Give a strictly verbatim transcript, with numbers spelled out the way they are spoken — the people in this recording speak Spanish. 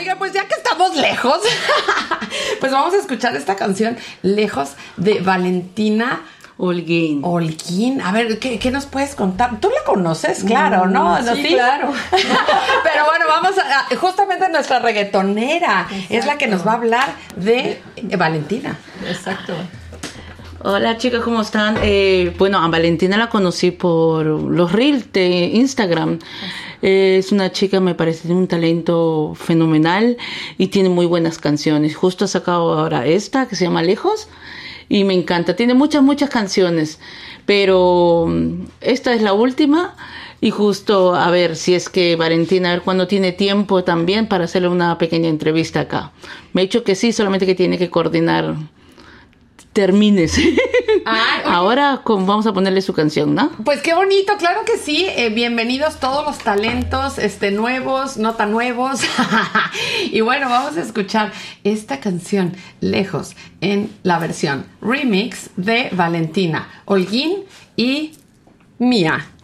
Oiga, pues ya que estamos lejos, pues vamos a escuchar esta canción, Lejos, de Valentina Holguín. Holguín. A ver, ¿qué, ¿qué nos puedes contar? Tú la conoces, claro, ¿no? Sí, ¿No? ¿Sí? claro. Pero bueno, vamos a... Justamente nuestra reggaetonera Exacto. es la que nos va a hablar de eh, Valentina. Exacto. Hola chicas, ¿cómo están? Eh, bueno, a Valentina la conocí por los reels de Instagram. Eh, es una chica, me parece, de un talento fenomenal y tiene muy buenas canciones. Justo ha sacado ahora esta que se llama Lejos y me encanta. Tiene muchas, muchas canciones, pero esta es la última. Y justo a ver si es que Valentina, a ver cuándo tiene tiempo también para hacerle una pequeña entrevista acá. Me ha dicho que sí, solamente que tiene que coordinar. Termines. Ay, ahora con, vamos a ponerle su canción, ¿no? Pues qué bonito, claro que sí. Eh, bienvenidos todos los talentos este, nuevos, no tan nuevos. Y bueno, vamos a escuchar esta canción, Lejos, en la versión remix de Valentina Holguín y Mía.